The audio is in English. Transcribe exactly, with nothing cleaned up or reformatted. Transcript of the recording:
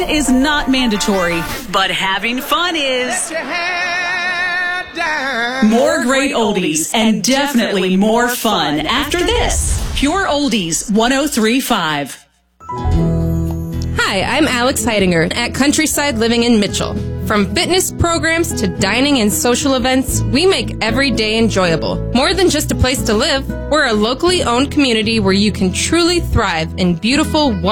is not mandatory, but having fun is. More great oldies and definitely more fun after this. Pure Oldies one oh three point five. Hi, I'm Alex Heidinger at Countryside Living in Mitchell. From fitness programs to dining and social events, we make every day enjoyable. More than just a place to live, we're a locally owned community where you can truly thrive in beautiful,